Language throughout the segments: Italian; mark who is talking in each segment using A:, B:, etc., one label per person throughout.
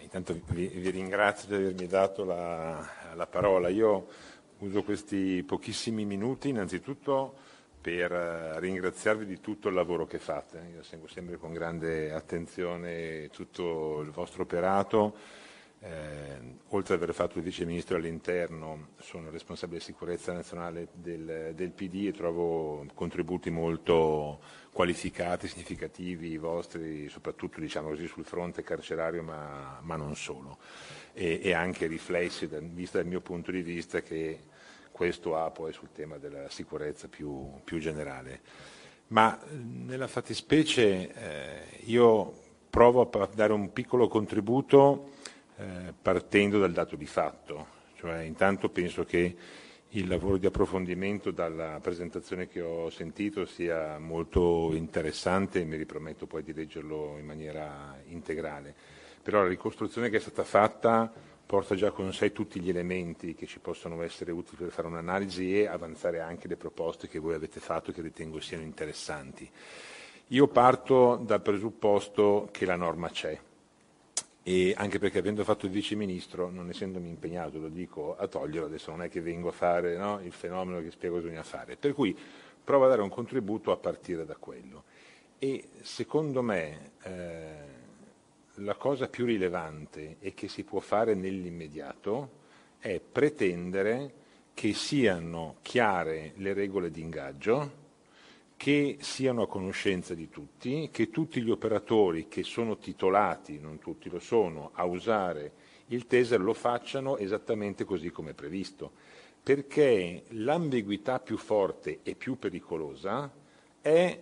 A: intanto vi ringrazio di avermi dato la parola. Io uso questi pochissimi minuti innanzitutto per ringraziarvi di tutto il lavoro che fate. Io seguo sempre con grande attenzione tutto il vostro operato. Oltre ad aver fatto il vice ministro all'interno, sono responsabile sicurezza nazionale del PD e trovo contributi molto qualificati, significativi vostri, soprattutto diciamo così, sul fronte carcerario, ma non solo, e anche riflessi vista dal mio punto di vista che questo ha poi sul tema della sicurezza più generale. Ma nella fattispecie io provo a dare un piccolo contributo partendo dal dato di fatto, cioè intanto penso che il lavoro di approfondimento dalla presentazione che ho sentito sia molto interessante e mi riprometto poi di leggerlo in maniera integrale, però la ricostruzione che è stata fatta porta già con sé tutti gli elementi che ci possono essere utili per fare un'analisi e avanzare anche le proposte che voi avete fatto e che ritengo siano interessanti. Io parto dal presupposto che la norma c'è, e anche perché avendo fatto il vice ministro, non essendomi impegnato, lo dico, a toglierlo, adesso non è che vengo a fare il fenomeno che spiego cosa bisogna fare, per cui provo a dare un contributo a partire da quello. E secondo me la cosa più rilevante e che si può fare nell'immediato è pretendere che siano chiare le regole di ingaggio, che siano a conoscenza di tutti, che tutti gli operatori che sono titolati, non tutti lo sono, a usare il taser lo facciano esattamente così come è previsto, perché l'ambiguità più forte e più pericolosa è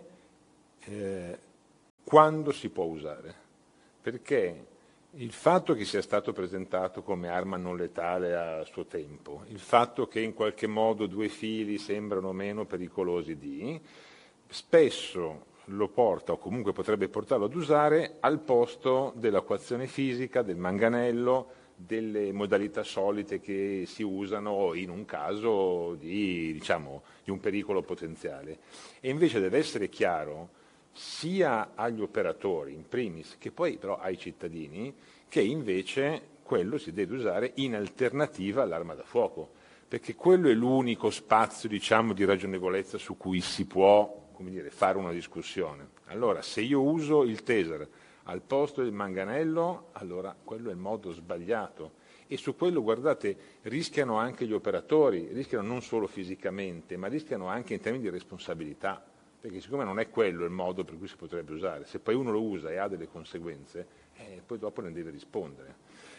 A: quando si può usare, perché il fatto che sia stato presentato come arma non letale a suo tempo, il fatto che in qualche modo 2 fili sembrano meno pericolosi spesso lo porta, o comunque potrebbe portarlo ad usare, al posto della coazione fisica, del manganello, delle modalità solite che si usano in un caso di un pericolo potenziale. E invece deve essere chiaro sia agli operatori in primis, che poi però ai cittadini, che invece quello si deve usare in alternativa all'arma da fuoco, perché quello è l'unico spazio di ragionevolezza su cui si può fare una discussione. Allora, se io uso il taser al posto del manganello, allora quello è il modo sbagliato. E su quello, guardate, rischiano anche gli operatori, rischiano non solo fisicamente, ma rischiano anche in termini di responsabilità, perché siccome non è quello il modo per cui si potrebbe usare, se poi uno lo usa e ha delle conseguenze, poi dopo ne deve rispondere.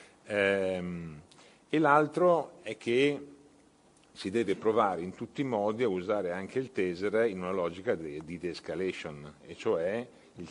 A: E l'altro è che si deve provare in tutti i modi a usare anche il taser in una logica di de-escalation, e cioè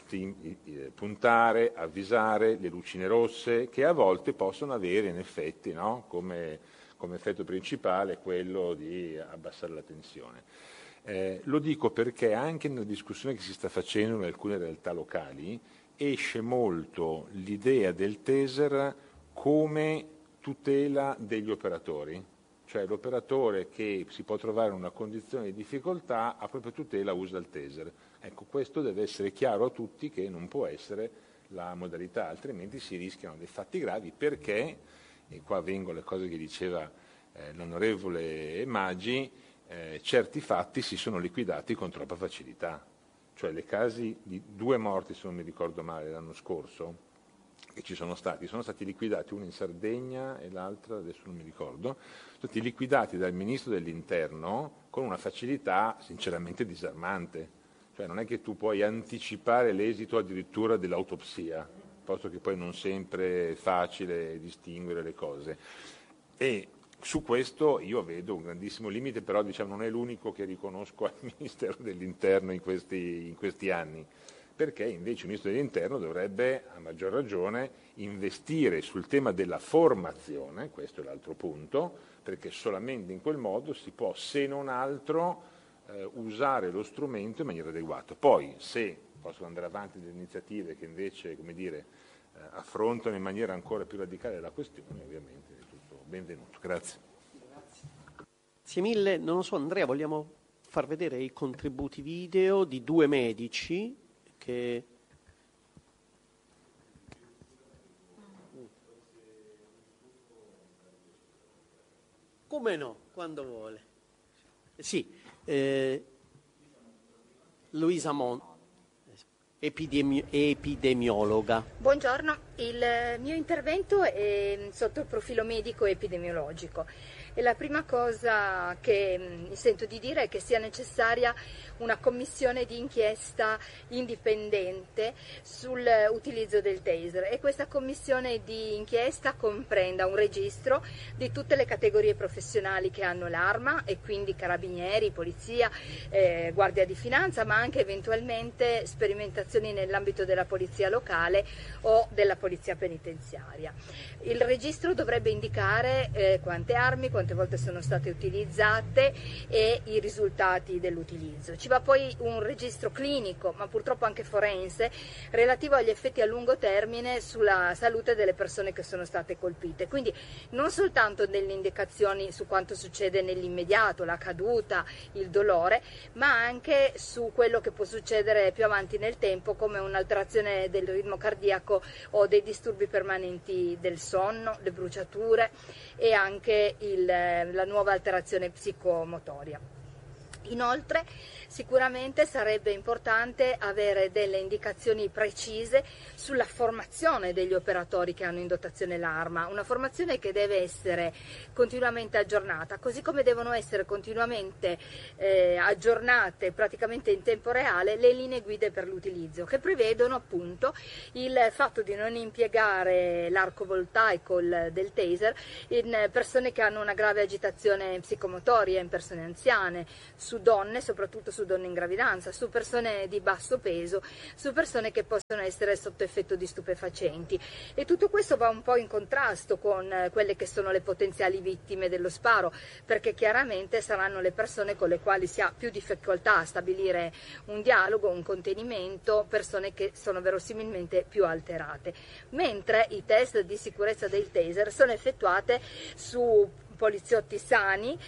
A: puntare, avvisare le lucine rosse, che a volte possono avere in effetti, come effetto principale, quello di abbassare la tensione. Lo dico perché anche nella discussione che si sta facendo in alcune realtà locali esce molto l'idea del taser come tutela degli operatori. Cioè l'operatore che si può trovare in una condizione di difficoltà a propria tutela usa il taser. Ecco, questo deve essere chiaro a tutti che non può essere la modalità, altrimenti si rischiano dei fatti gravi perché, e qua vengo alle cose che diceva l'onorevole Maggi, certi fatti si sono liquidati con troppa facilità. Cioè le casi di 2 morti, se non mi ricordo male, l'anno scorso, che ci sono stati liquidati, uno in Sardegna e l'altra, adesso non mi ricordo, sono stati liquidati dal Ministro dell'Interno con una facilità sinceramente disarmante. Cioè non è che tu puoi anticipare l'esito addirittura dell'autopsia, posto che poi non sempre è facile distinguere le cose. E su questo io vedo un grandissimo limite, però non è l'unico che riconosco al Ministero dell'Interno in questi anni, perché invece il Ministro dell'Interno dovrebbe, a maggior ragione, investire sul tema della formazione, questo è l'altro punto, perché solamente in quel modo si può, se non altro, usare lo strumento in maniera adeguata. Poi, se possono andare avanti delle iniziative che invece, affrontano in maniera ancora più radicale la questione, ovviamente è tutto benvenuto. Grazie.
B: Grazie mille. Non lo so, Andrea, vogliamo far vedere i contributi video di 2 medici che Come no, quando vuole. Sì, Luisa Mon, epidemiologa.
C: Buongiorno, il mio intervento è sotto il profilo medico-epidemiologico e la prima cosa che mi sento di dire è che sia necessaria una commissione di inchiesta indipendente sull'utilizzo del taser e questa commissione di inchiesta comprenda un registro di tutte le categorie professionali che hanno l'arma e quindi carabinieri, polizia, guardia di finanza, ma anche eventualmente sperimentazioni nell'ambito della polizia locale o della polizia penitenziaria. Il registro dovrebbe indicare quante armi, quante volte sono state utilizzate e i risultati dell'utilizzo. Ci va poi un registro clinico, ma purtroppo anche forense, relativo agli effetti a lungo termine sulla salute delle persone che sono state colpite. Quindi non soltanto delle indicazioni su quanto succede nell'immediato, la caduta, il dolore, ma anche su quello che può succedere più avanti nel tempo, come un'alterazione del ritmo cardiaco o dei disturbi permanenti del sonno, le bruciature e anche la nuova alterazione psicomotoria. Inoltre sicuramente sarebbe importante avere delle indicazioni precise sulla formazione degli operatori che hanno in dotazione l'arma, una formazione che deve essere continuamente aggiornata, così come devono essere continuamente aggiornate praticamente in tempo reale le linee guida per l'utilizzo, che prevedono appunto il fatto di non impiegare l'arco voltaico del taser in persone che hanno una grave agitazione psicomotoria, in persone anziane, su donne, soprattutto su donne in gravidanza, su persone di basso peso, su persone che possono essere sotto effetto di stupefacenti. E tutto questo va un po' in contrasto con quelle che sono le potenziali vittime dello sparo, perché chiaramente saranno le persone con le quali si ha più difficoltà a stabilire un dialogo, un contenimento, persone che sono verosimilmente più alterate. Mentre i test di sicurezza del taser sono effettuate su poliziotti sani,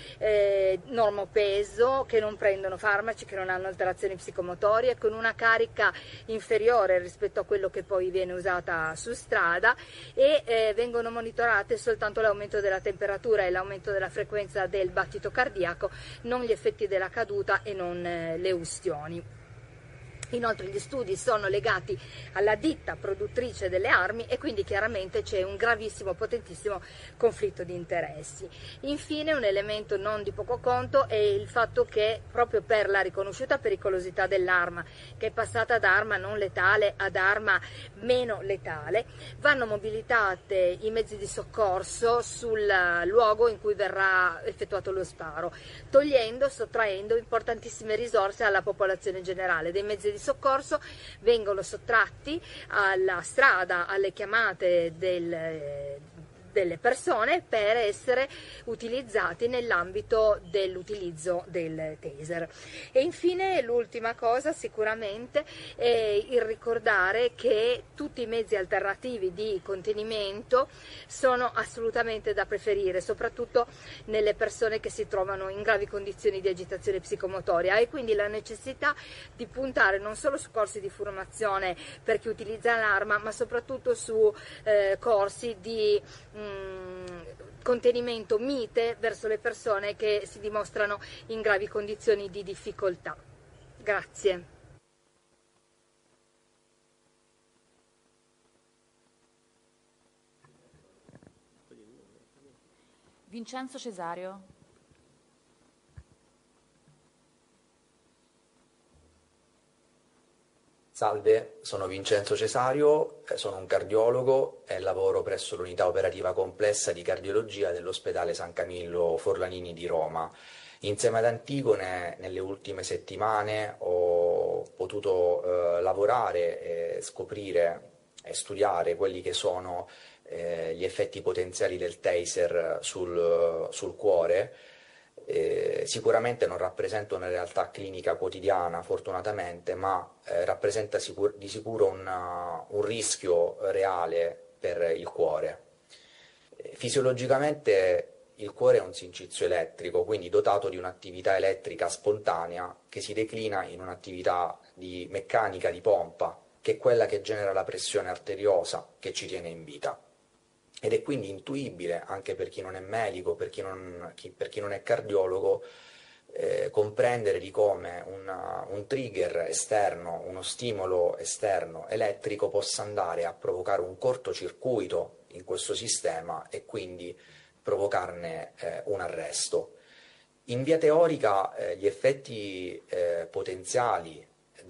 C: normopeso, che non prendono farmaci, che non hanno alterazioni psicomotorie, con una carica inferiore rispetto a quello che poi viene usata su strada e vengono monitorate soltanto l'aumento della temperatura e l'aumento della frequenza del battito cardiaco, non gli effetti della caduta e non le ustioni. Inoltre gli studi sono legati alla ditta produttrice delle armi e quindi chiaramente c'è un gravissimo, potentissimo conflitto di interessi. Infine un elemento non di poco conto è il fatto che proprio per la riconosciuta pericolosità dell'arma, che è passata da arma non letale ad arma meno letale, vanno mobilitate i mezzi di soccorso sul luogo in cui verrà effettuato lo sparo, sottraendo importantissime risorse alla popolazione generale. Dei mezzi di soccorso vengono sottratti alla strada, alle chiamate delle persone per essere utilizzati nell'ambito dell'utilizzo del taser. E infine l'ultima cosa sicuramente è il ricordare che tutti i mezzi alternativi di contenimento sono assolutamente da preferire, soprattutto nelle persone che si trovano in gravi condizioni di agitazione psicomotoria, e quindi la necessità di puntare non solo su corsi di formazione per chi utilizza l'arma, ma soprattutto su corsi di contenimento mite verso le persone che si dimostrano in gravi condizioni di difficoltà. Grazie.
D: Vincenzo Cesario.
E: Salve, sono Vincenzo Cesario, sono un cardiologo e lavoro presso l'unità operativa complessa di cardiologia dell'ospedale San Camillo Forlanini di Roma. Insieme ad Antigone, nelle ultime settimane ho potuto lavorare e scoprire e studiare quelli che sono gli effetti potenziali del taser sul cuore. Sicuramente non rappresenta una realtà clinica quotidiana, fortunatamente, ma rappresenta di sicuro un rischio reale per il cuore. Fisiologicamente il cuore è un sincizio elettrico, quindi dotato di un'attività elettrica spontanea che si declina in un'attività di meccanica di pompa, che è quella che genera la pressione arteriosa che ci tiene in vita. ed è quindi intuibile anche per chi non è medico, per chi non è cardiologo, comprendere di come un trigger esterno, uno stimolo esterno elettrico possa andare a provocare un cortocircuito in questo sistema e quindi provocarne un arresto. In via teorica gli effetti potenziali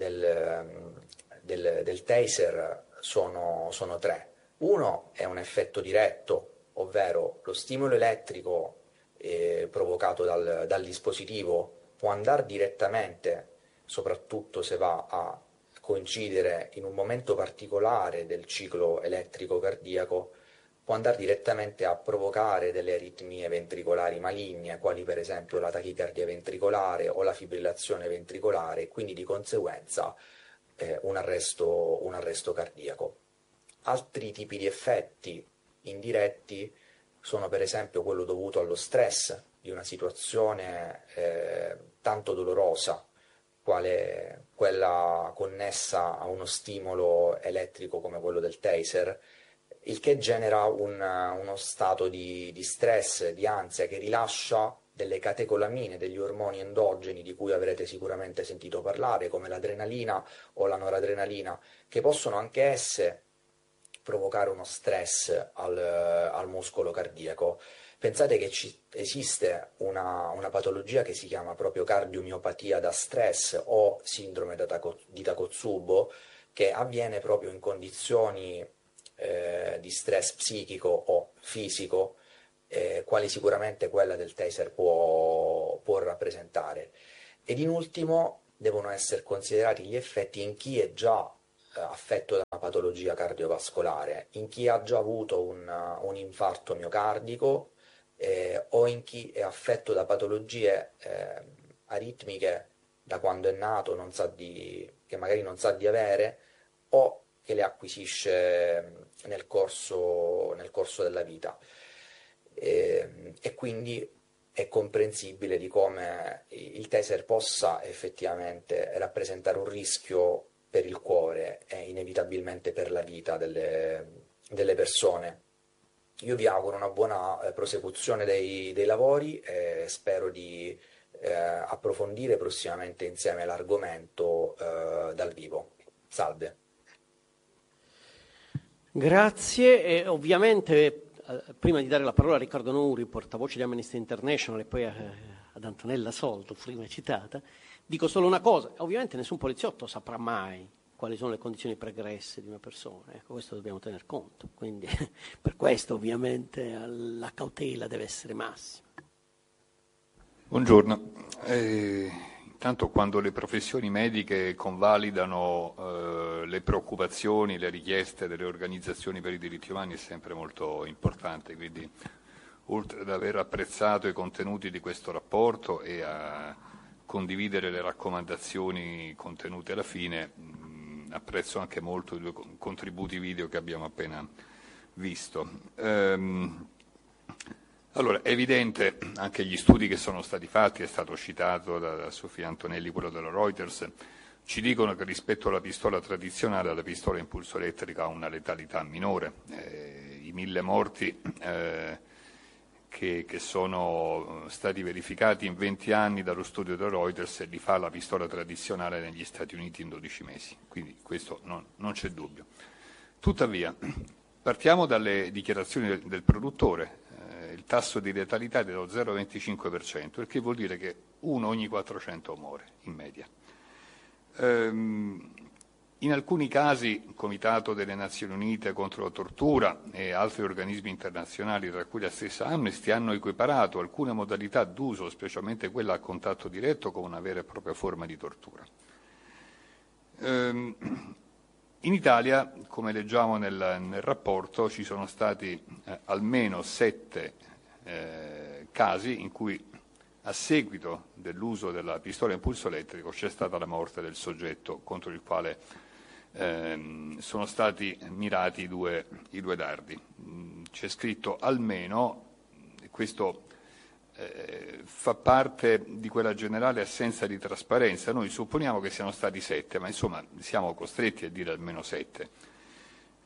E: del taser sono tre. Uno è un effetto diretto, ovvero lo stimolo elettrico provocato dal dispositivo può andare direttamente, soprattutto se va a coincidere in un momento particolare del ciclo elettrico cardiaco, può andare direttamente a provocare delle aritmie ventricolari maligne, quali per esempio la tachicardia ventricolare o la fibrillazione ventricolare, e quindi di conseguenza un arresto cardiaco. Altri tipi di effetti indiretti sono per esempio quello dovuto allo stress di una situazione tanto dolorosa quale quella connessa a uno stimolo elettrico come quello del taser, il che genera uno stato di stress, di ansia, che rilascia delle catecolamine, degli ormoni endogeni di cui avrete sicuramente sentito parlare, come l'adrenalina o la noradrenalina, che possono anche esse provocare uno stress al muscolo cardiaco. Pensate che esiste una patologia che si chiama proprio cardiomiopatia da stress o sindrome di Takotsubo, che avviene proprio in condizioni di stress psichico o fisico, quali sicuramente quella del taser può rappresentare. Ed in ultimo devono essere considerati gli effetti in chi è già affetto da una patologia cardiovascolare, in chi ha già avuto un infarto miocardico o in chi è affetto da patologie aritmiche da quando è nato, che magari non sa di avere, o che le acquisisce nel corso della vita. E quindi è comprensibile di come il taser possa effettivamente rappresentare un rischio per il cuore e inevitabilmente per la vita delle persone. Io vi auguro una buona prosecuzione dei lavori e spero di approfondire prossimamente insieme l'argomento dal vivo. Salve.
B: Grazie, e ovviamente prima di dare la parola a Riccardo Nouri, portavoce di Amnesty International, e poi ad Antonella Solto, prima citata, dico solo una cosa: ovviamente nessun poliziotto saprà mai quali sono le condizioni pregresse di una persona, ecco, questo dobbiamo tener conto, quindi per questo ovviamente la cautela deve essere massima.
F: Buongiorno. Intanto, quando le professioni mediche convalidano le preoccupazioni, le richieste delle organizzazioni per i diritti umani, è sempre molto importante, quindi oltre ad aver apprezzato i contenuti di questo rapporto e a condividere le raccomandazioni contenute alla fine, apprezzo anche molto i due contributi video che abbiamo appena visto. Allora, è evidente, anche gli studi che sono stati fatti, è stato citato da Sofia Antonelli, quello della Reuters, ci dicono che rispetto alla pistola tradizionale, la pistola a impulso elettrico ha una letalità minore. I 1000 morti che sono stati verificati in 20 anni dallo studio della Reuters li fa la pistola tradizionale negli Stati Uniti in 12 mesi, quindi questo non c'è dubbio. Tuttavia, partiamo dalle dichiarazioni del produttore. Il tasso di letalità è dello 0,25%, il che vuol dire che 1 ogni 400 muore in media. In alcuni casi il Comitato delle Nazioni Unite contro la tortura e altri organismi internazionali, tra cui la stessa Amnesty, hanno equiparato alcune modalità d'uso, specialmente quella a contatto diretto, con una vera e propria forma di tortura. In Italia, come leggiamo nel rapporto, ci sono stati almeno 7 casi in cui, a seguito dell'uso della pistola a impulso elettrico, c'è stata la morte del soggetto contro il quale sono stati mirati i due dardi. C'è scritto almeno, e questo fa parte di quella generale assenza di trasparenza. Noi supponiamo che siano stati 7, ma insomma siamo costretti a dire almeno 7.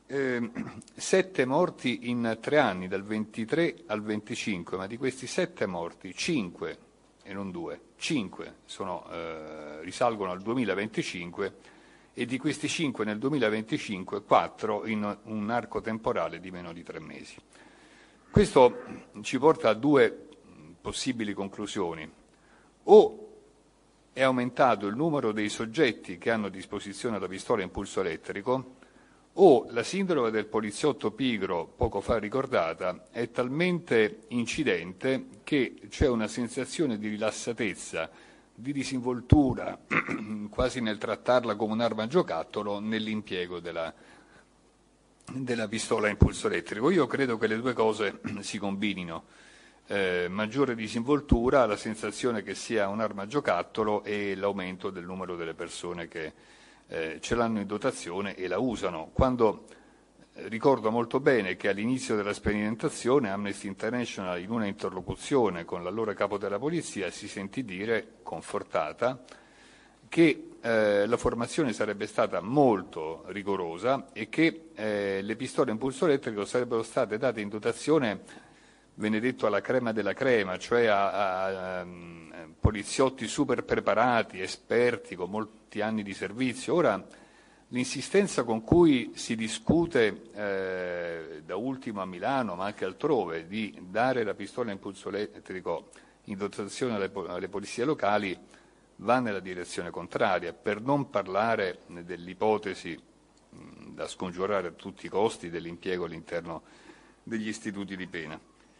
F: 7 morti in 3 anni, dal 23 al 25, ma di questi 7 morti 5, e non 2, 5 risalgono al 2025, e di questi 5 nel 2025 4 in un arco temporale di meno di 3 mesi. Questo ci porta a 2 possibili conclusioni: o è aumentato il numero dei soggetti che hanno a disposizione la pistola a impulso elettrico, o la sindrome del poliziotto pigro, poco fa ricordata, è talmente incidente che c'è una sensazione di rilassatezza, di disinvoltura, quasi nel trattarla come un'arma giocattolo, nell'impiego della pistola a impulso elettrico. Io credo che le 2 cose si combinino: maggiore disinvoltura, la sensazione che sia un'arma giocattolo, e l'aumento del numero delle persone che ce l'hanno in dotazione e la usano. Quando ricordo molto bene che all'inizio della sperimentazione Amnesty International, in una interlocuzione con l'allora capo della polizia, si sentì dire, confortata, che la formazione sarebbe stata molto rigorosa e che le pistole a impulso elettrico sarebbero state date in dotazione, venne detto, alla crema della crema, cioè a poliziotti super preparati, esperti, con molti anni di servizio. Ora, l'insistenza con cui si discute, da ultimo a Milano, ma anche altrove, di dare la pistola a impulso elettrico in dotazione alle polizie locali va nella direzione contraria, per non parlare dell'ipotesi da scongiurare a tutti i costi dell'impiego all'interno degli istituti di pena.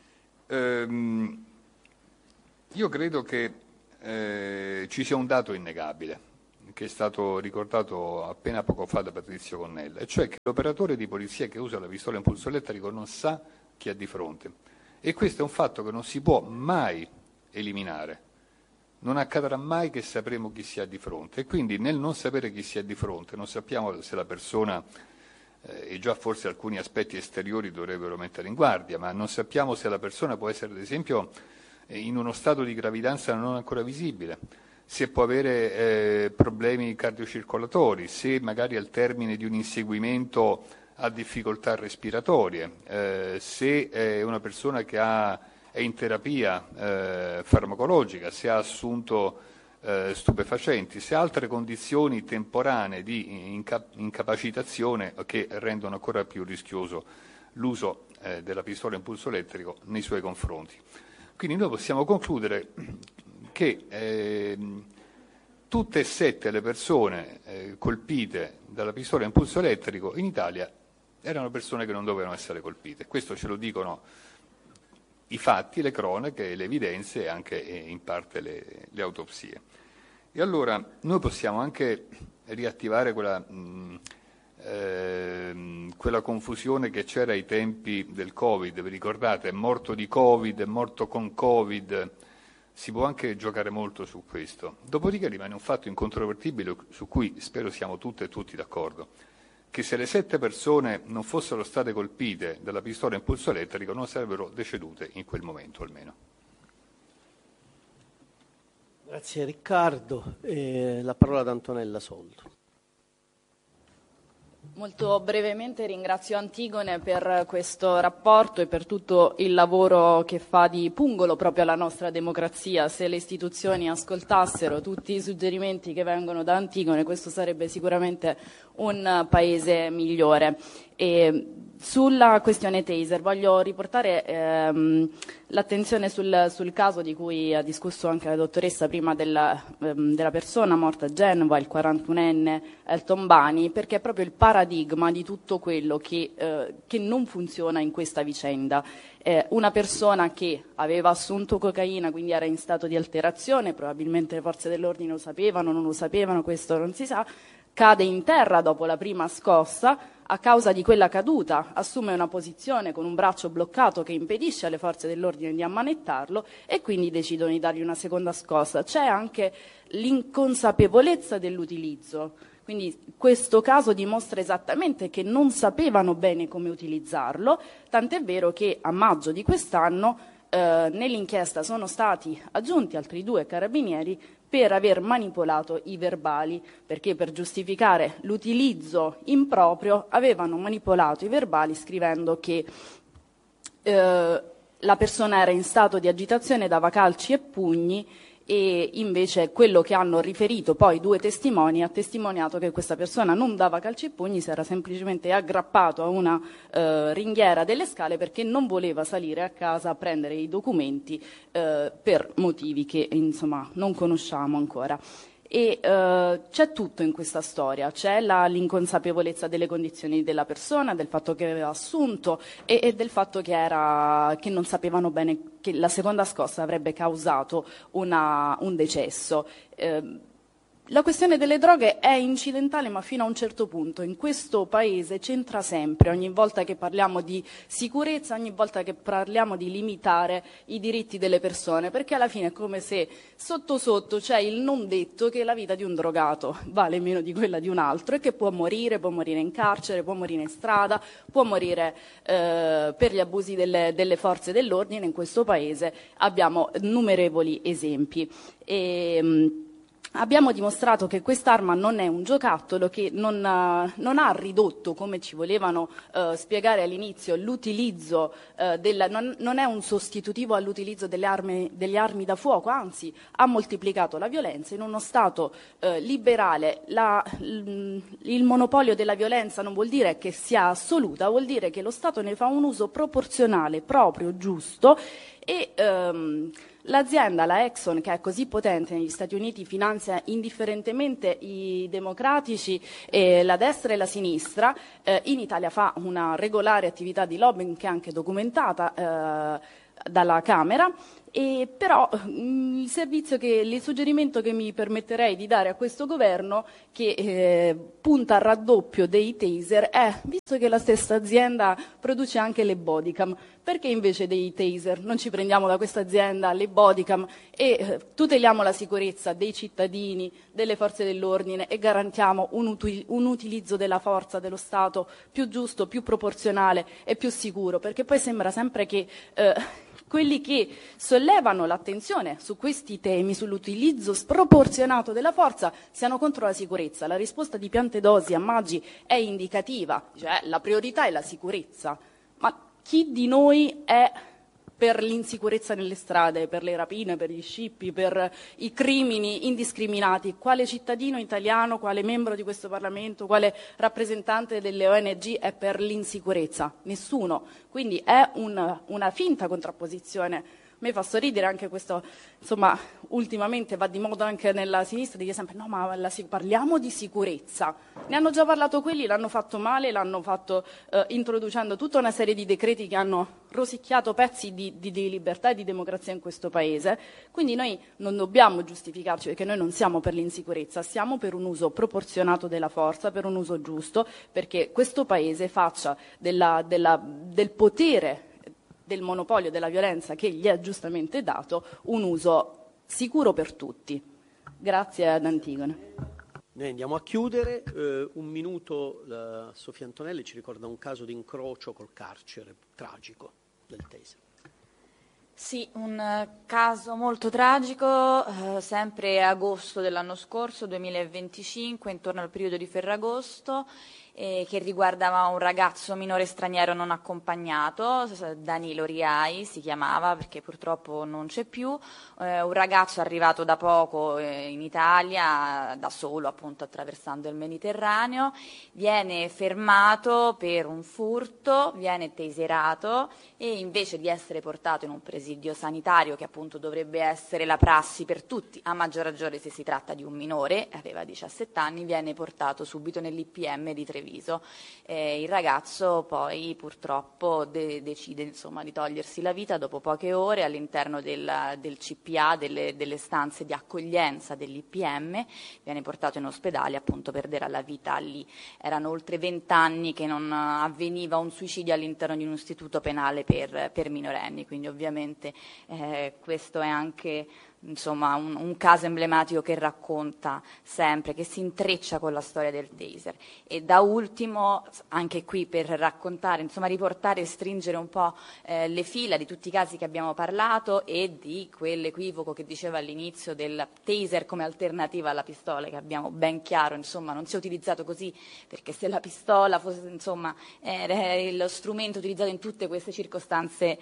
F: Io credo che ci sia un dato innegabile, che è stato ricordato appena poco fa da Patrizio Connella, e cioè che l'operatore di polizia che usa la pistola a impulso elettrico non sa chi ha di fronte, e questo è un fatto che non si può mai eliminare. Non accadrà mai che sapremo chi si ha di fronte, e quindi nel non sapere chi si ha di fronte non sappiamo se la persona, e già forse alcuni aspetti esteriori dovrebbero mettere in guardia, ma non sappiamo se la persona può essere, ad esempio, in uno stato di gravidanza non ancora visibile, se può avere problemi cardiocircolatori, se magari al termine di un inseguimento ha difficoltà respiratorie, se è una persona che è in terapia farmacologica, se ha assunto stupefacenti, se ha altre condizioni temporanee di incapacitazione che rendono ancora più rischioso l'uso della pistola a impulso elettrico nei suoi confronti. Quindi noi possiamo concludere che tutte e 7 le persone colpite dalla pistola a impulso elettrico in Italia erano persone che non dovevano essere colpite. Questo ce lo dicono i fatti, le cronache, le evidenze e anche in parte le autopsie. E allora noi possiamo anche riattivare quella confusione che c'era ai tempi del Covid. Vi ricordate? È morto di Covid, è morto con Covid. Si può anche giocare molto su questo. Dopodiché rimane un fatto incontrovertibile su cui spero siamo tutte e tutti d'accordo, che se le 7 persone non fossero state colpite dalla pistola a impulso elettrico non sarebbero decedute in quel momento almeno.
B: Grazie Riccardo. La parola ad Antonella Soldo.
D: Molto brevemente ringrazio Antigone per questo rapporto e per tutto il lavoro che fa di pungolo proprio alla nostra democrazia. Se le istituzioni ascoltassero tutti i suggerimenti che vengono da Antigone, questo sarebbe sicuramente un paese migliore. E sulla questione Taser voglio riportare l'attenzione sul caso di cui ha discusso anche la dottoressa prima della persona morta a Genova, il 41enne Elton Bani, perché è proprio il paradigma di tutto quello che non funziona in questa vicenda. Una persona che aveva assunto cocaina, quindi era in stato di alterazione, probabilmente le forze dell'ordine lo sapevano, non lo sapevano, questo non si sa, cade in terra dopo la prima scossa. A causa di quella caduta assume una posizione con un braccio bloccato che impedisce alle forze dell'ordine di ammanettarlo e quindi decidono di dargli una seconda scossa. C'è anche l'inconsapevolezza dell'utilizzo. Quindi questo caso dimostra esattamente che non sapevano bene come utilizzarlo, tant'è vero che a maggio di quest'anno nell'inchiesta sono stati aggiunti altri 2 carabinieri per aver manipolato i verbali, perché per giustificare l'utilizzo improprio avevano manipolato i verbali scrivendo che la persona era in stato di agitazione, dava calci e pugni, e invece quello che hanno riferito poi 2 testimoni ha testimoniato che questa persona non dava calci e pugni, si era semplicemente aggrappato a una ringhiera delle scale perché non voleva salire a casa a prendere i documenti per motivi che insomma non conosciamo ancora. E c'è tutto in questa storia, c'è l'inconsapevolezza delle condizioni della persona, del fatto che aveva assunto e del fatto che non sapevano bene che la seconda scossa avrebbe causato un decesso. La questione delle droghe è incidentale, ma fino a un certo punto. In questo Paese c'entra sempre, ogni volta che parliamo di sicurezza, ogni volta che parliamo di limitare i diritti delle persone, perché alla fine è come se sotto sotto c'è il non detto che la vita di un drogato vale meno di quella di un altro e che può morire in carcere, può morire in strada, può morire per gli abusi delle forze dell'ordine. In questo Paese abbiamo innumerevoli esempi. Abbiamo dimostrato che quest'arma non è un giocattolo, che non ha ridotto, come ci volevano spiegare all'inizio, l'utilizzo non è un sostitutivo all'utilizzo delle armi da fuoco, anzi ha moltiplicato la violenza. In uno Stato liberale il monopolio della violenza non vuol dire che sia assoluta, vuol dire che lo Stato ne fa un uso proporzionale, proprio, giusto, e l'azienda, la Exxon, che è così potente negli Stati Uniti, finanzia indifferentemente i democratici, la destra e la sinistra. In Italia fa una regolare attività di lobbying che è anche documentata dalla Camera. Però il suggerimento che mi permetterei di dare a questo governo, che punta al raddoppio dei taser, è, visto che la stessa azienda produce anche le bodycam, perché invece dei taser non ci prendiamo da questa azienda le bodycam e tuteliamo la sicurezza dei cittadini, delle forze dell'ordine e garantiamo un utilizzo della forza dello Stato più giusto, più proporzionale e più sicuro, perché poi sembra sempre che quelli che sollevano l'attenzione su questi temi, sull'utilizzo sproporzionato della forza, siano contro la sicurezza. La risposta di Piantedosi a Maggi è indicativa, cioè la priorità è la sicurezza. Ma chi di noi è per l'insicurezza nelle strade, per le rapine, per gli scippi, per i crimini indiscriminati? Quale cittadino italiano, quale membro di questo Parlamento, quale rappresentante delle ONG è per l'insicurezza? Nessuno. Quindi è una finta contrapposizione. A me fa sorridere anche questo, insomma, ultimamente va di moda anche nella sinistra, dire sempre no, ma parliamo di sicurezza. Ne hanno già parlato quelli, l'hanno fatto male, l'hanno fatto introducendo tutta una serie di decreti che hanno rosicchiato pezzi di libertà e di democrazia in questo Paese. Quindi noi non dobbiamo giustificarci, perché noi non siamo per l'insicurezza, siamo per un uso proporzionato della forza, per un uso giusto, perché questo Paese faccia del potere, del monopolio della violenza che gli è giustamente dato, un uso sicuro per tutti. Grazie ad Antigone.
B: Noi andiamo a chiudere. Un minuto, Sofia Antonelli ci ricorda un caso di incrocio col carcere tragico del taser.
G: Sì, un caso molto tragico, sempre agosto dell'anno scorso, 2025, intorno al periodo di Ferragosto, che riguardava un ragazzo minore straniero non accompagnato, Danilo Riai si chiamava, perché purtroppo non c'è più, un ragazzo arrivato da poco in Italia, da solo appunto attraversando il Mediterraneo, viene fermato per un furto, viene taserato e invece di essere portato in un presidio sanitario, che appunto dovrebbe essere la prassi per tutti, a maggior ragione se si tratta di un minore, aveva 17 anni, viene portato subito nell'IPM di Treviso. Il ragazzo poi purtroppo decide insomma di togliersi la vita dopo poche ore all'interno del CPA, delle stanze di accoglienza dell'IPM, viene portato in ospedale, appunto perderà la vita lì. Erano oltre 20 anni che non avveniva un suicidio all'interno di un istituto penale per minorenni, quindi ovviamente questo è anche insomma un caso emblematico che racconta sempre, che si intreccia con la storia del taser. E da ultimo, anche qui per raccontare, insomma riportare e stringere un po' le fila di tutti i casi che abbiamo parlato e di quell'equivoco che diceva all'inizio del taser come alternativa alla pistola, che abbiamo ben chiaro, insomma non si è utilizzato così, perché se la pistola fosse, insomma, era lo strumento utilizzato in tutte queste circostanze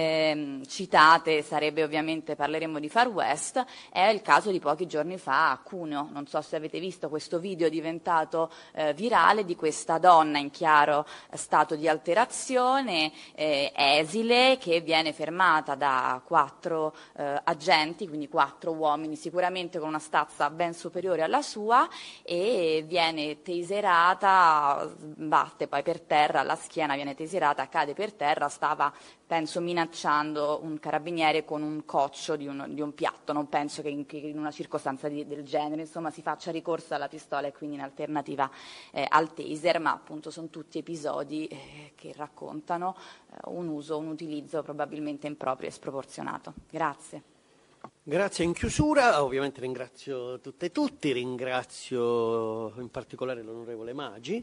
G: citate, sarebbe ovviamente, parleremo di Far West. È il caso di pochi giorni fa a Cuneo, non so se avete visto questo video diventato virale di questa donna in chiaro stato di alterazione, esile, che viene fermata da 4 agenti, quindi 4 uomini sicuramente con una stazza ben superiore alla sua, e viene taserata, batte poi per terra, alla schiena viene taserata, cade per terra, stava penso minacciando un carabiniere con un coccio di un piatto. Non penso che in una circostanza del genere, insomma, si faccia ricorso alla pistola e quindi in alternativa al taser, ma appunto sono tutti episodi che raccontano un utilizzo probabilmente improprio e sproporzionato. Grazie.
B: Grazie. In chiusura ovviamente ringrazio tutte e tutti, ringrazio in particolare l'onorevole Maggi.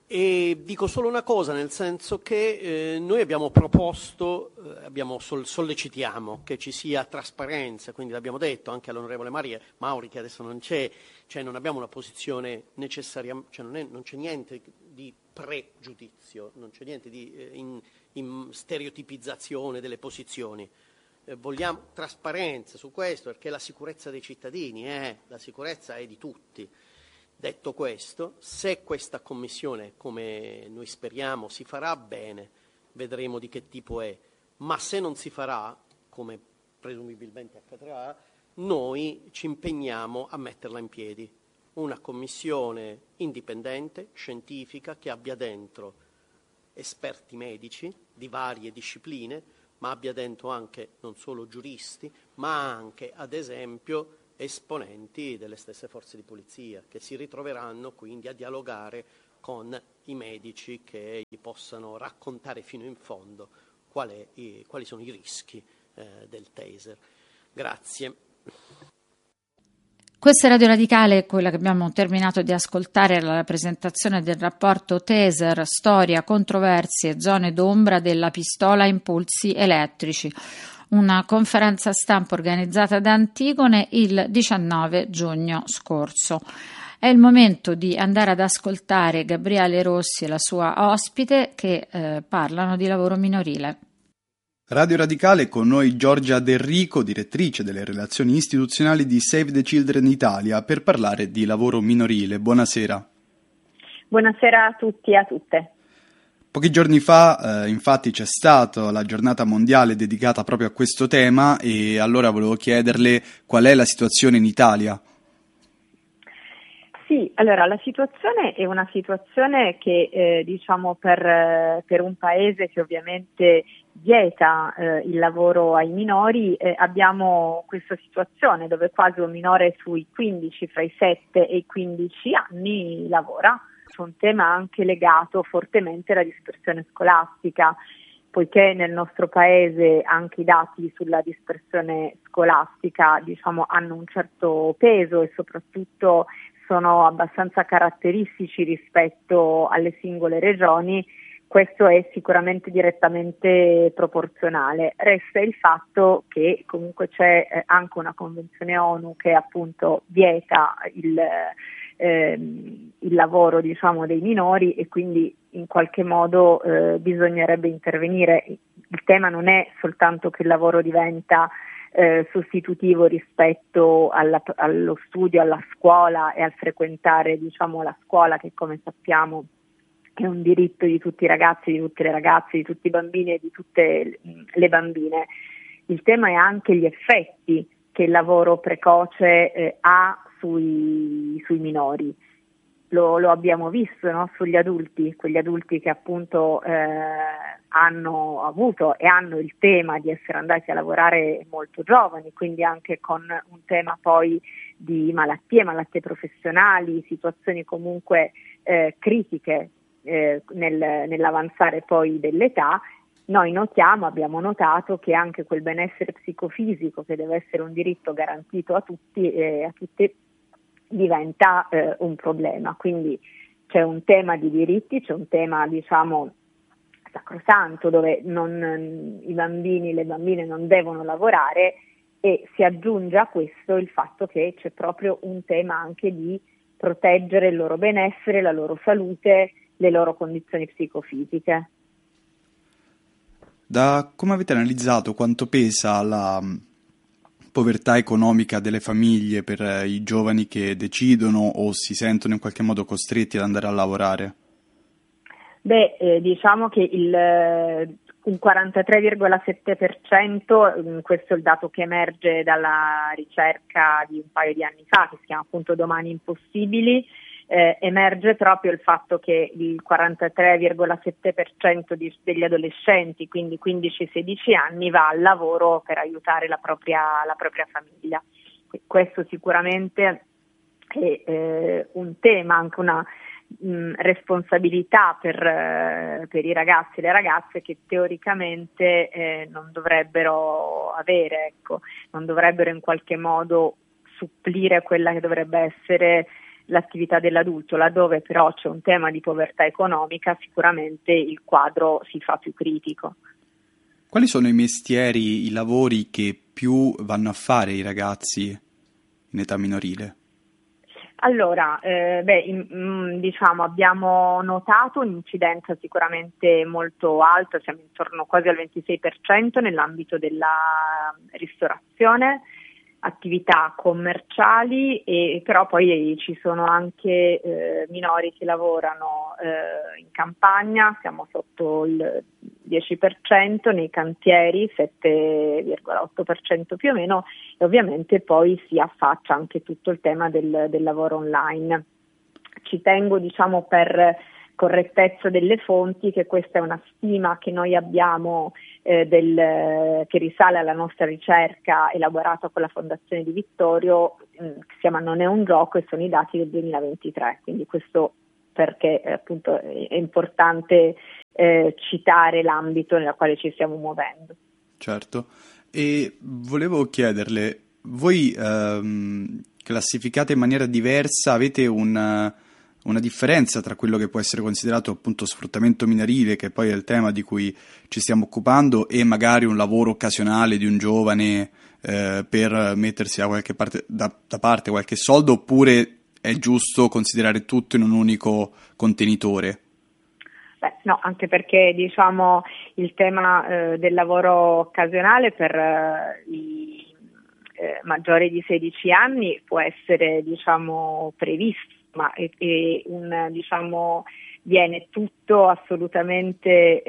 B: E dico solo una cosa, nel senso che noi abbiamo proposto, sollecitiamo che ci sia trasparenza, quindi l'abbiamo detto anche all'onorevole Mauri, che adesso non c'è, cioè non abbiamo una posizione necessaria, cioè non c'è niente di pregiudizio, non c'è niente di in stereotipizzazione delle posizioni. Vogliamo trasparenza su questo, perché la sicurezza dei cittadini la sicurezza è di tutti. Detto questo, se questa commissione, come noi speriamo, si farà bene, vedremo di che tipo è, ma se non si farà, come presumibilmente accadrà, noi ci impegniamo a metterla in piedi. Una commissione indipendente, scientifica, che abbia dentro esperti medici di varie discipline, ma abbia dentro anche non solo giuristi, ma anche, ad esempio, esponenti delle stesse forze di polizia, che si ritroveranno quindi a dialogare con i medici, che gli possano raccontare fino in fondo quali sono i rischi del taser. Grazie.
H: Questa è Radio Radicale, quella che abbiamo terminato di ascoltare, la presentazione del rapporto Taser, storia, controversie, zone d'ombra della pistola a impulsi elettrici. Una conferenza stampa organizzata da Antigone il 19 giugno scorso. È il momento di andare ad ascoltare Gabriele Rossi e la sua ospite che parlano di lavoro minorile.
I: Radio Radicale, con noi Giorgia Del Rico, direttrice delle relazioni istituzionali di Save the Children Italia, per parlare di lavoro minorile. Buonasera.
J: Buonasera a tutti e a tutte.
I: Pochi giorni fa, infatti, c'è stata la giornata mondiale dedicata proprio a questo tema, e allora volevo chiederle qual è la situazione in Italia.
J: Sì, allora la situazione è una situazione che diciamo per un paese che ovviamente vieta il lavoro ai minori, abbiamo questa situazione dove quasi un minore sui 15, fra i 7 e i 15 anni lavora. C'è un tema anche legato fortemente alla dispersione scolastica, poiché nel nostro paese anche i dati sulla dispersione scolastica, diciamo, hanno un certo peso e soprattutto sono abbastanza caratteristici rispetto alle singole regioni. Questo è sicuramente direttamente proporzionale. Resta il fatto che comunque c'è anche una convenzione ONU che appunto vieta il lavoro, diciamo, dei minori, e quindi in qualche modo bisognerebbe intervenire. Il tema non è soltanto che il lavoro diventa sostitutivo rispetto allo studio, alla scuola e al frequentare, diciamo, la scuola, che come sappiamo è un diritto di tutti i ragazzi, di tutte le ragazze, di tutti i bambini e di tutte le bambine. Il tema è anche gli effetti che il lavoro precoce ha sui minori. Lo abbiamo visto, no? Sugli adulti, quegli adulti che appunto hanno avuto e hanno il tema di essere andati a lavorare molto giovani, quindi anche con un tema poi di malattie professionali, situazioni comunque critiche nell'avanzare poi dell'età. noi abbiamo notato che anche quel benessere psicofisico, che deve essere un diritto garantito a tutti e a tutte, diventa un problema. Quindi c'è un tema di diritti, c'è un tema sacrosanto, dove i bambini e le bambine non devono lavorare, e si aggiunge a questo il fatto che c'è proprio un tema anche di proteggere il loro benessere, la loro salute, le loro condizioni psicofisiche.
I: Da come avete analizzato quanto pesa la povertà economica delle famiglie per i giovani che decidono o si sentono in qualche modo costretti ad andare a lavorare?
J: Diciamo che un 43,7%, questo è il dato che emerge dalla ricerca di un paio di anni fa, che si chiama appunto Domani Impossibili, emerge proprio il fatto che il 43,7% degli adolescenti, quindi 15-16 anni, va al lavoro per aiutare la propria famiglia. Questo sicuramente è un tema, anche una responsabilità per i ragazzi e le ragazze, che teoricamente non dovrebbero avere, non dovrebbero in qualche modo supplire quella che dovrebbe essere l'attività dell'adulto. Laddove però c'è un tema di povertà economica, sicuramente il quadro si fa più critico.
I: Quali sono i mestieri, i lavori che più vanno a fare i ragazzi in età minorile?
J: Allora, abbiamo notato un'incidenza sicuramente molto alta, siamo intorno quasi al 26% nell'ambito della ristorazione, attività commerciali, e però poi ci sono anche minori che lavorano in campagna, siamo sotto il 10%, nei cantieri 7,8% più o meno, e ovviamente poi si affaccia anche tutto il tema del lavoro online. Ci tengo, per correttezza delle fonti, che questa è una stima che noi abbiamo che risale alla nostra ricerca elaborata con la Fondazione Di Vittorio, che si chiama Non è un gioco, e sono i dati del 2023, quindi questo perché appunto è importante citare l'ambito nel quale ci stiamo muovendo.
I: Certo, e volevo chiederle, voi classificate in maniera diversa, avete una differenza tra quello che può essere considerato appunto sfruttamento minorile, che poi è il tema di cui ci stiamo occupando, e magari un lavoro occasionale di un giovane per mettersi da parte qualche soldo, oppure è giusto considerare tutto in un unico contenitore?
J: No, anche perché il tema del lavoro occasionale per i maggiori di 16 anni può essere previsto, ma viene tutto assolutamente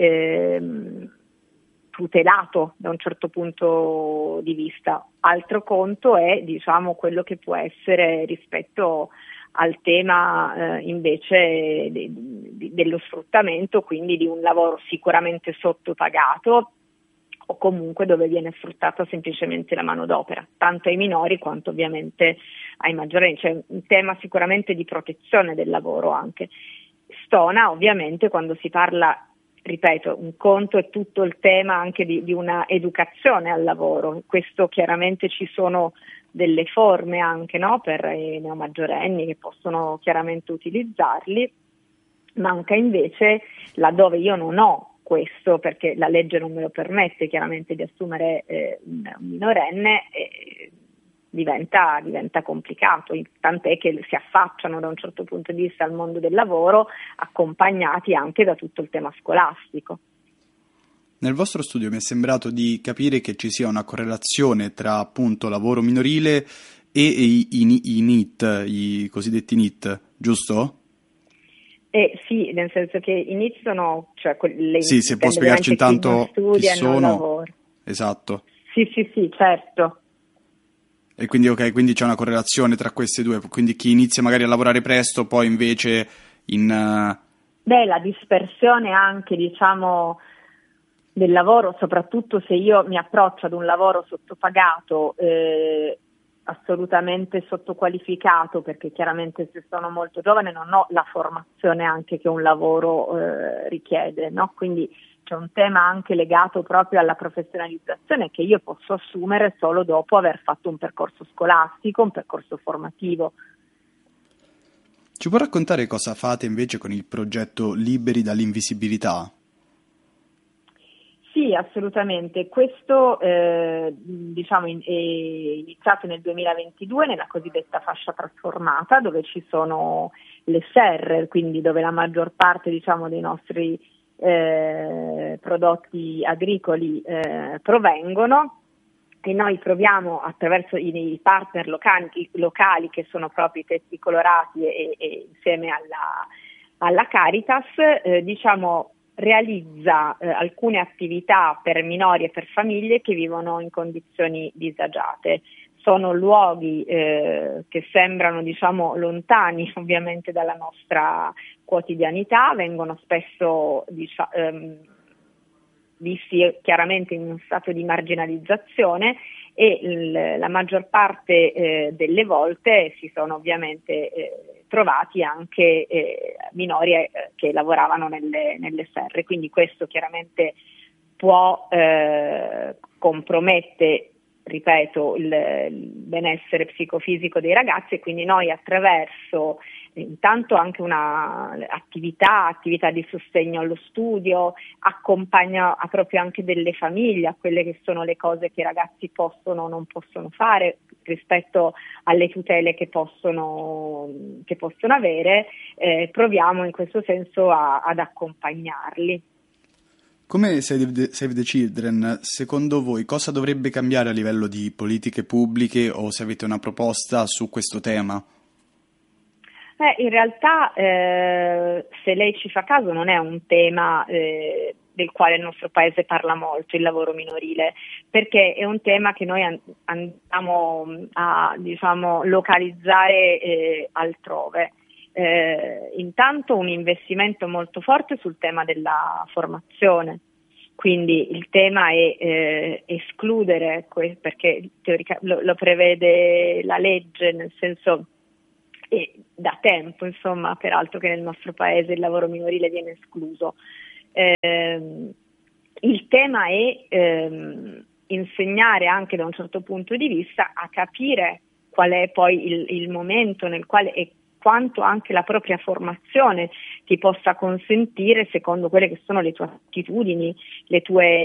J: tutelato da un certo punto di vista. Altro conto è quello che può essere rispetto al tema invece dello sfruttamento, quindi di un lavoro sicuramente sottopagato, o comunque dove viene sfruttata semplicemente la manodopera, tanto ai minori quanto ovviamente ai maggiorenni. C'è un tema sicuramente di protezione del lavoro anche. Stona ovviamente quando si parla, ripeto, un conto è tutto il tema anche di una educazione al lavoro. Questo chiaramente ci sono delle forme anche, no, per i neomaggiorenni che possono chiaramente utilizzarli. Manca invece laddove io non ho questo, perché la legge non me lo permette chiaramente di assumere un minorenne, diventa complicato, tant'è che si affacciano da un certo punto di vista al mondo del lavoro, accompagnati anche da tutto il tema scolastico.
I: Nel vostro studio mi è sembrato di capire che ci sia una correlazione tra appunto lavoro minorile e i NEET, i cosiddetti NEET, giusto?
J: Sì, nel senso che i NEET sono,
I: sì, se può spiegarci intanto chi sono.
J: Lavoro.
I: Esatto.
J: Sì, certo.
I: E quindi quindi c'è una correlazione tra queste due, quindi chi inizia magari a lavorare presto, poi invece la
J: dispersione anche del lavoro, soprattutto se io mi approccio ad un lavoro sottopagato, assolutamente sottoqualificato, perché chiaramente se sono molto giovane non ho la formazione anche che un lavoro richiede, no? Quindi c'è un tema anche legato proprio alla professionalizzazione che io posso assumere solo dopo aver fatto un percorso scolastico, un percorso formativo.
I: Ci può raccontare cosa fate invece con il progetto Liberi dall'invisibilità?
J: Sì, assolutamente. Questo è iniziato nel 2022 nella cosiddetta fascia trasformata, dove ci sono le serre, quindi dove la maggior parte dei nostri prodotti agricoli provengono, e noi proviamo attraverso i partner locali che sono proprio i tetti colorati e insieme alla Caritas realizza alcune attività per minori e per famiglie che vivono in condizioni disagiate. Sono luoghi che sembrano lontani ovviamente dalla nostra quotidianità, vengono spesso visti chiaramente in uno stato di marginalizzazione e la maggior parte delle volte si sono ovviamente trovati anche minori che lavoravano nelle serre, quindi questo chiaramente può compromette, ripeto, il benessere psicofisico dei ragazzi, e quindi noi attraverso intanto anche attività di sostegno allo studio, accompagna proprio anche delle famiglie a quelle che sono le cose che i ragazzi possono o non possono fare rispetto alle tutele che possono avere, proviamo in questo senso ad accompagnarli.
I: Come Save the Children, secondo voi cosa dovrebbe cambiare a livello di politiche pubbliche, o se avete una proposta su questo tema?
J: In realtà, se lei ci fa caso, non è un tema del quale il nostro paese parla molto, il lavoro minorile, perché è un tema che noi andiamo a localizzare altrove. Intanto un investimento molto forte sul tema della formazione, quindi il tema è escludere, perché lo prevede la legge, nel senso da tempo, insomma, peraltro che nel nostro paese il lavoro minorile viene escluso. Il tema è insegnare anche da un certo punto di vista a capire qual è poi il momento nel quale e quanto anche la propria formazione ti possa consentire, secondo quelle che sono le tue attitudini, le tue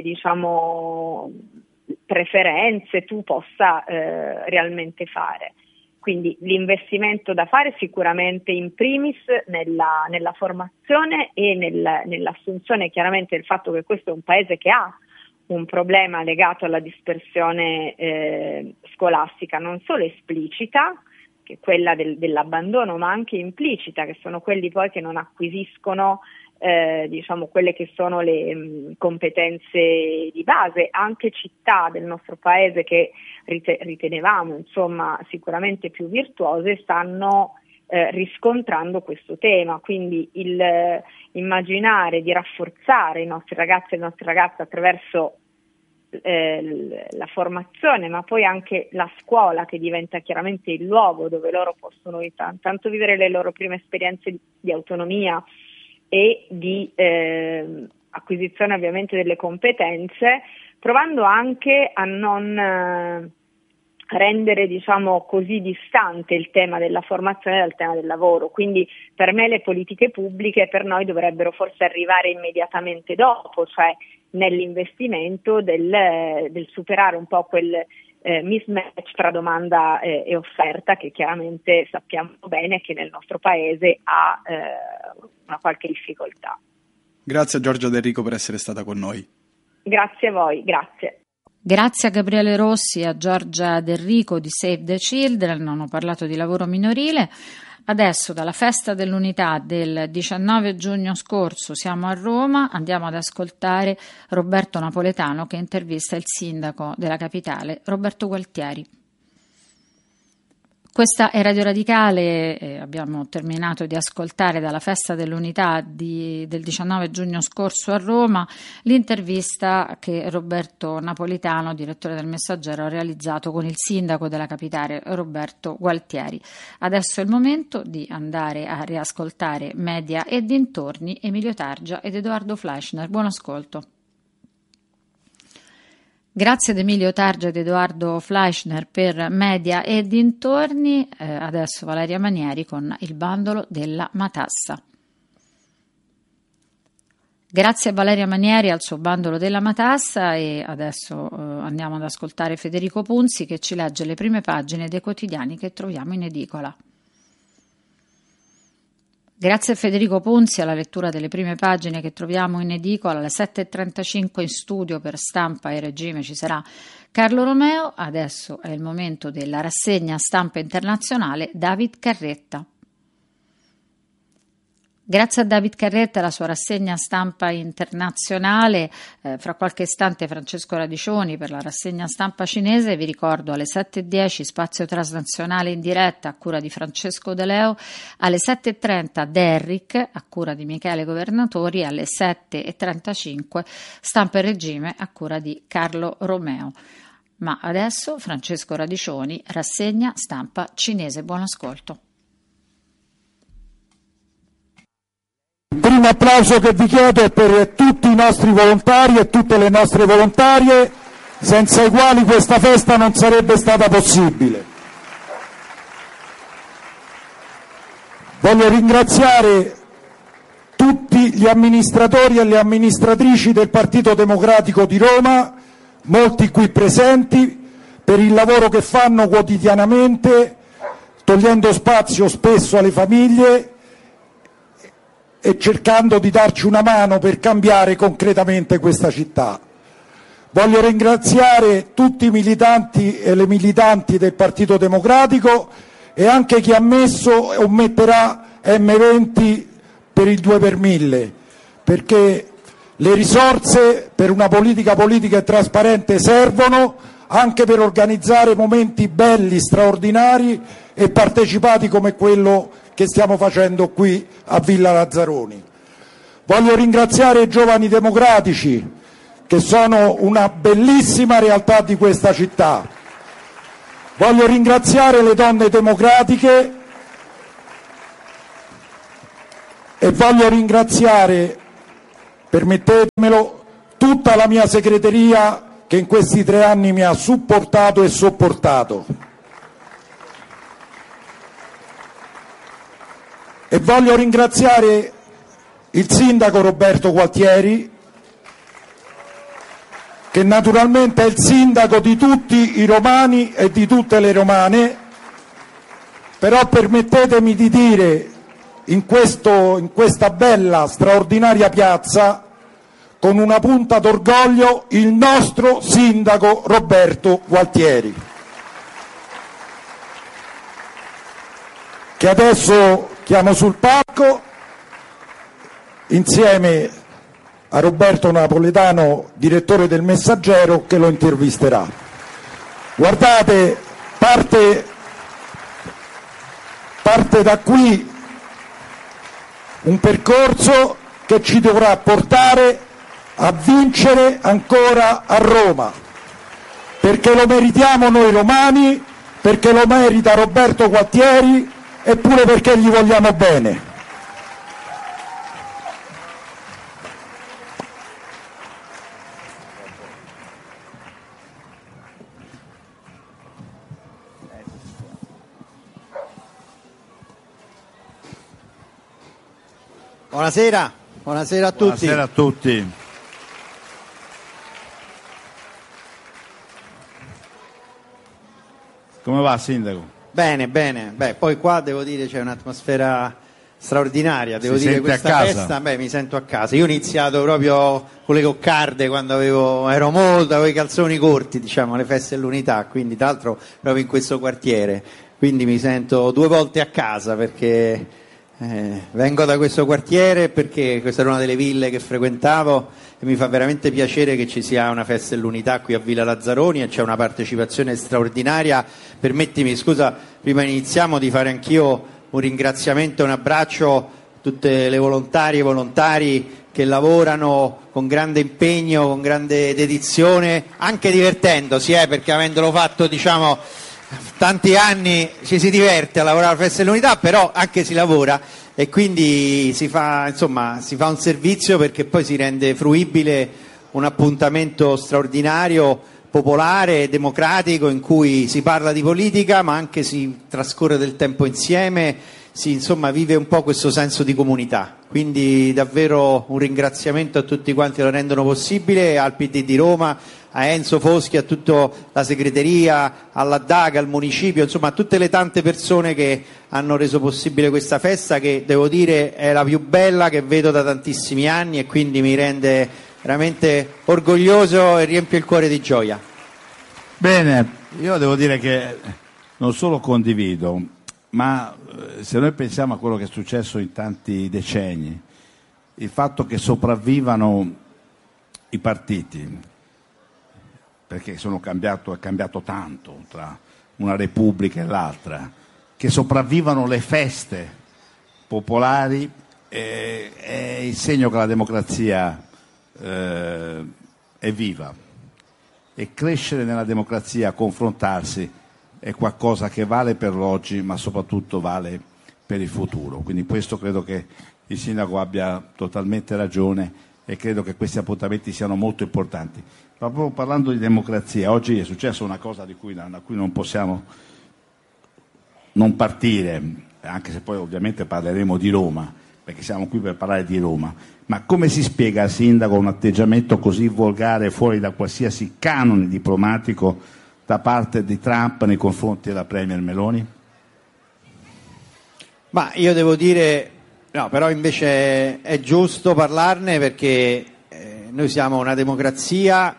J: preferenze, tu possa realmente fare. Quindi l'investimento da fare sicuramente in primis nella formazione e nell'assunzione chiaramente del fatto che questo è un paese che ha un problema legato alla dispersione scolastica, non solo esplicita, che è quella dell'abbandono, ma anche implicita, che sono quelli poi che non acquisiscono quelle che sono le competenze di base. Anche città del nostro paese che ritenevamo insomma sicuramente più virtuose stanno riscontrando questo tema, quindi il immaginare di rafforzare i nostri ragazzi e le nostre ragazze attraverso la formazione, ma poi anche la scuola, che diventa chiaramente il luogo dove loro possono tanto vivere le loro prime esperienze di autonomia e di acquisizione ovviamente delle competenze, provando anche a non rendere così distante il tema della formazione dal tema del lavoro. Quindi per me le politiche pubbliche per noi dovrebbero forse arrivare immediatamente dopo, cioè nell'investimento del superare un po' quel mismatch tra domanda e offerta, che chiaramente sappiamo bene che nel nostro paese ha una qualche difficoltà.
I: Grazie a Giorgia De Rico per essere stata con noi.
J: Grazie a voi, grazie.
H: Grazie a Gabriele Rossi e a Giorgia De Rico di Save the Children, hanno parlato di lavoro minorile. Adesso dalla Festa dell'Unità del 19 giugno scorso siamo a Roma, andiamo ad ascoltare Roberto Napoletano che intervista il sindaco della capitale, Roberto Gualtieri. Questa è Radio Radicale, abbiamo terminato di ascoltare dalla Festa dell'Unità del 19 giugno scorso a Roma l'intervista che Roberto Napoletano, direttore del Messaggero, ha realizzato con il sindaco della capitale Roberto Gualtieri. Adesso è il momento di andare a riascoltare Media e dintorni, Emilio Targia ed Edoardo Fleischner. Buon ascolto. Grazie ad Emilio Targia ed Edoardo Fleischner per Media e dintorni. Adesso Valeria Manieri con il bandolo della matassa. Grazie a Valeria Manieri al suo bandolo della matassa e adesso andiamo ad ascoltare Federico Punzi che ci legge le prime pagine dei quotidiani che troviamo in edicola. Grazie a Federico Punzi alla lettura delle prime pagine che troviamo in edicola. Alle 7.35 in studio per Stampa e Regime ci sarà Carlo Romeo. Adesso è il momento della rassegna Stampa Internazionale. David Carretta. Grazie a David Carretta e alla sua rassegna Stampa Internazionale. Fra qualche istante Francesco Radicioni per la rassegna Stampa cinese. Vi ricordo alle 7.10 Spazio Transnazionale in diretta a cura di Francesco De Leo, alle 7.30 Derrick a cura di Michele Governatori, alle 7.35 Stampa e Regime a cura di Carlo Romeo. Ma adesso Francesco Radicioni, rassegna Stampa cinese. Buon ascolto.
K: Il primo applauso che vi chiedo è per tutti i nostri volontari e tutte le nostre volontarie, senza i quali questa festa non sarebbe stata possibile. Voglio ringraziare tutti gli amministratori e le amministratrici del Partito Democratico di Roma, molti qui presenti, per il lavoro che fanno quotidianamente, togliendo spazio spesso alle famiglie e cercando di darci una mano per cambiare concretamente questa città. Voglio ringraziare tutti i militanti e le militanti del Partito Democratico e anche chi ha messo o metterà M20 per il 2 per 1000, perché le risorse per una politica e trasparente servono anche per organizzare momenti belli, straordinari e partecipati come quello che stiamo facendo qui a Villa Lazzaroni. Voglio ringraziare i giovani democratici che sono una bellissima realtà di questa città. Voglio ringraziare le donne democratiche e voglio ringraziare, permettetemelo, tutta la mia segreteria che in questi 3 anni mi ha supportato e sopportato. E voglio ringraziare il sindaco Roberto Gualtieri, che naturalmente è il sindaco di tutti i romani e di tutte le romane, però permettetemi di dire in questa bella, straordinaria piazza, con una punta d'orgoglio, il nostro sindaco Roberto Gualtieri, che adesso chiamo sul palco insieme a Roberto Napoletano, direttore del Messaggero, che lo intervisterà. Guardate, parte da qui un percorso che ci dovrà portare a vincere ancora a Roma, perché lo meritiamo noi romani, perché lo merita Roberto Gualtieri e pure perché gli vogliamo bene.
L: Buonasera, buonasera a tutti.
M: Buonasera a tutti. Come va, Sindaco?
L: Bene, bene. Beh, poi qua devo dire c'è un'atmosfera straordinaria. Devo
M: Si
L: dire
M: sente
L: questa
M: a casa?
L: festa, mi sento a casa. Io ho iniziato proprio con le coccarde quando ero molto, avevo i calzoni corti, diciamo, alle feste dell'Unità, quindi tra l'altro proprio in questo quartiere. Quindi mi sento 2 volte a casa perché vengo da questo quartiere, perché questa era una delle ville che frequentavo e mi fa veramente piacere che ci sia una festa dell'Unità qui a Villa Lazzaroni e c'è una partecipazione straordinaria. Permettimi, scusa, prima iniziamo, di fare anch'io un ringraziamento e un abbraccio a tutte le volontarie e volontari che lavorano con grande impegno, con grande dedizione, anche divertendosi, perché avendolo fatto, diciamo, tanti anni ci si diverte a lavorare alla Festa dell'Unità, però anche si lavora e quindi si fa un servizio, perché poi si rende fruibile un appuntamento straordinario popolare e democratico in cui si parla di politica ma anche si trascorre del tempo insieme, insomma vive un po' questo senso di comunità. Quindi davvero un ringraziamento a tutti quanti lo rendono possibile, al PD di Roma, a Enzo Foschi, a tutta la segreteria, alla DAG, al municipio, insomma a tutte le tante persone che hanno reso possibile questa festa, che devo dire è la più bella che vedo da tantissimi anni e quindi mi rende veramente orgoglioso e riempie il cuore di gioia.
M: Bene, io devo dire che non solo condivido, ma se noi pensiamo a quello che è successo in tanti decenni, il fatto che sopravvivano i partiti, perché è cambiato tanto tra una repubblica e l'altra, che sopravvivano le feste popolari, è il segno che la democrazia è viva, e crescere nella democrazia, confrontarsi, è qualcosa che vale per l'oggi ma soprattutto vale per il futuro. Quindi questo credo che il sindaco abbia totalmente ragione e credo che questi appuntamenti siano molto importanti. Proprio parlando di democrazia, oggi è successa una cosa da cui non possiamo non partire, anche se poi ovviamente parleremo di Roma, perché siamo qui per parlare di Roma. Ma come si spiega al sindaco un atteggiamento così volgare, fuori da qualsiasi canone diplomatico, da parte di Trump nei confronti della Premier Meloni?
L: Ma io devo dire, no, però invece è giusto parlarne perché noi siamo una democrazia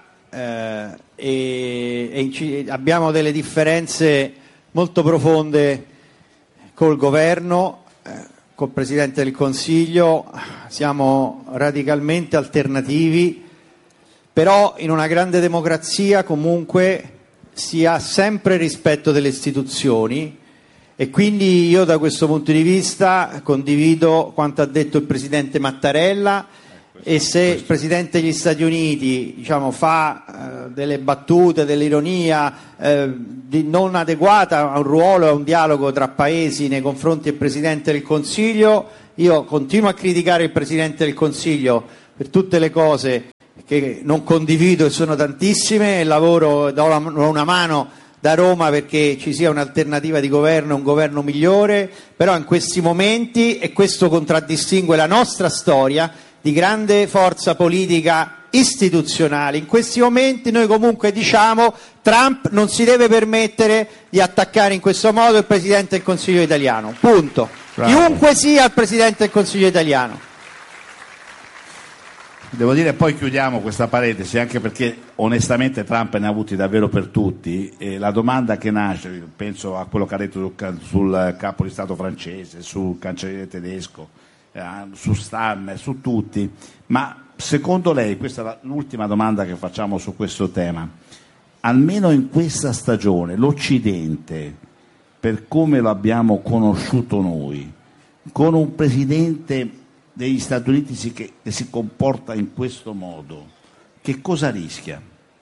L: e abbiamo delle differenze molto profonde col governo, col Presidente del Consiglio, siamo radicalmente alternativi, però in una grande democrazia comunque si ha sempre rispetto delle istituzioni e quindi io da questo punto di vista condivido quanto ha detto il Presidente Mattarella, e se il Presidente degli Stati Uniti fa delle battute, dell'ironia non adeguata a un ruolo e a un dialogo tra paesi nei confronti del Presidente del Consiglio, io continuo a criticare il Presidente del Consiglio per tutte le cose che non condivido e sono tantissime, e lavoro, do una mano da Roma perché ci sia un'alternativa di governo, un governo migliore, però in questi momenti, e questo contraddistingue la nostra storia di grande forza politica istituzionale, in questi momenti noi comunque diciamo Trump non si deve permettere di attaccare in questo modo il Presidente del Consiglio italiano, punto. Bravo. Chiunque sia il Presidente del Consiglio italiano.
M: Devo dire, poi chiudiamo questa parentesi, anche perché onestamente Trump ne ha avuti davvero per tutti, e la domanda che nasce, penso a quello che ha detto sul capo di Stato francese, sul cancelliere tedesco, su Starmer, su tutti, ma secondo lei, questa è l'ultima domanda che facciamo su questo tema, almeno in questa stagione l'Occidente, per come lo abbiamo conosciuto noi, con un presidente degli Stati Uniti che si comporta in questo modo, che cosa rischia?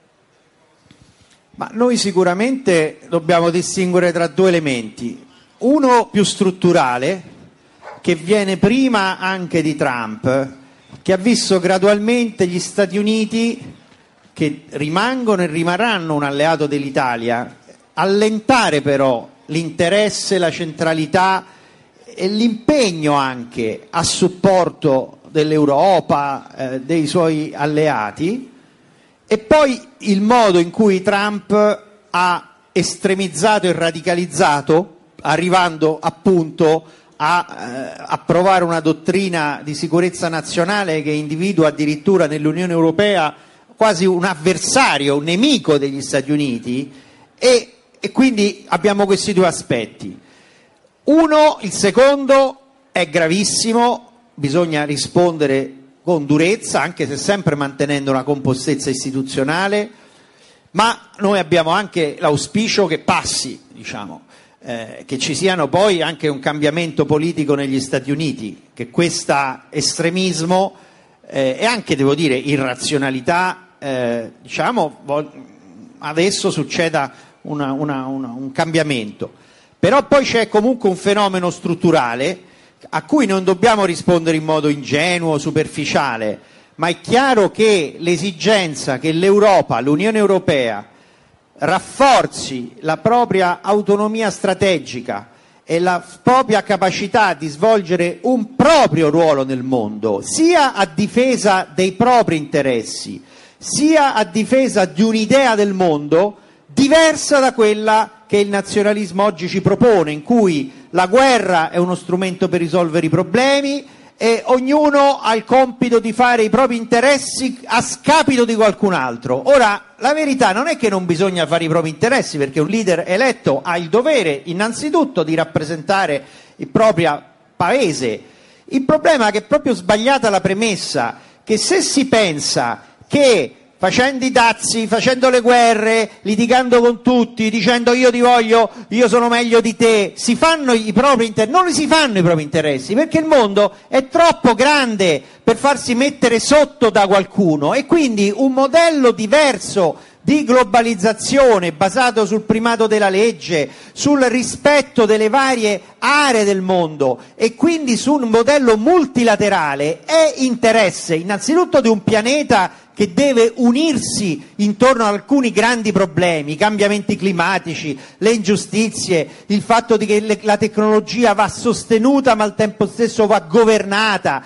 L: Ma noi sicuramente dobbiamo distinguere tra due elementi, uno più strutturale, che viene prima anche di Trump, che ha visto gradualmente gli Stati Uniti, che rimangono e rimarranno un alleato dell'Italia, allentare però l'interesse, la centralità e l'impegno anche a supporto dell'Europa, dei suoi alleati, e poi il modo in cui Trump ha estremizzato e radicalizzato, arrivando appunto a approvare una dottrina di sicurezza nazionale che individua addirittura nell'Unione Europea quasi un avversario, un nemico degli Stati Uniti, e quindi abbiamo questi due aspetti. Il secondo è gravissimo, bisogna rispondere con durezza, anche se sempre mantenendo una compostezza istituzionale, ma noi abbiamo anche l'auspicio che passi, che ci siano poi anche un cambiamento politico negli Stati Uniti, che questo estremismo e anche, devo dire, irrazionalità, adesso succeda un cambiamento. Però poi c'è comunque un fenomeno strutturale a cui non dobbiamo rispondere in modo ingenuo, superficiale, ma è chiaro che l'esigenza che l'Europa, l'Unione Europea, rafforzi la propria autonomia strategica e la propria capacità di svolgere un proprio ruolo nel mondo, sia a difesa dei propri interessi, sia a difesa di un'idea del mondo diversa da quella che il nazionalismo oggi ci propone, in cui la guerra è uno strumento per risolvere i problemi e ognuno ha il compito di fare i propri interessi a scapito di qualcun altro. Ora, la verità non è che non bisogna fare i propri interessi, perché un leader eletto ha il dovere innanzitutto di rappresentare il proprio paese. Il problema è che è proprio sbagliata la premessa, che se si pensa che facendo i dazi, facendo le guerre, litigando con tutti, dicendo io ti voglio, io sono meglio di te, si fanno i propri interessi. Non si fanno i propri interessi, perché il mondo è troppo grande per farsi mettere sotto da qualcuno, e quindi un modello diverso di globalizzazione basato sul primato della legge, sul rispetto delle varie aree del mondo e quindi su un modello multilaterale è interesse innanzitutto di un pianeta che deve unirsi intorno ad alcuni grandi problemi, i cambiamenti climatici, le ingiustizie, il fatto che la tecnologia va sostenuta ma al tempo stesso va governata,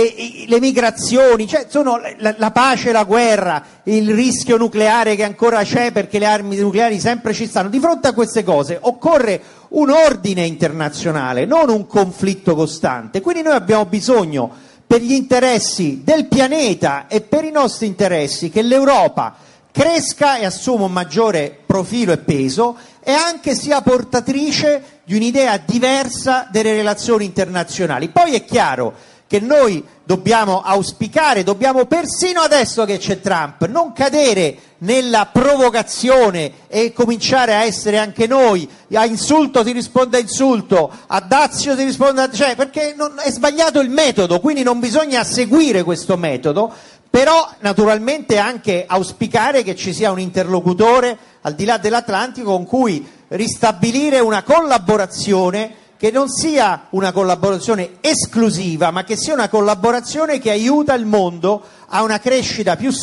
L: e le migrazioni, cioè sono la pace e la guerra, il rischio nucleare che ancora c'è perché le armi nucleari sempre ci stanno. Di fronte a queste cose occorre un ordine internazionale, non un conflitto costante. Quindi noi abbiamo bisogno, per gli interessi del pianeta e per i nostri interessi, che l'Europa cresca e assuma un maggiore profilo e peso e anche sia portatrice di un'idea diversa delle relazioni internazionali. Poi è chiaro che noi dobbiamo auspicare, dobbiamo persino adesso che c'è Trump, non cadere nella provocazione e cominciare a essere anche noi, a insulto si risponde a insulto, a dazio si risponde a... cioè, perché è sbagliato il metodo, quindi non bisogna seguire questo metodo, però naturalmente anche auspicare che ci sia un interlocutore al di là dell'Atlantico con cui ristabilire una collaborazione che non sia una collaborazione esclusiva, ma che sia una collaborazione che aiuta il mondo a una crescita più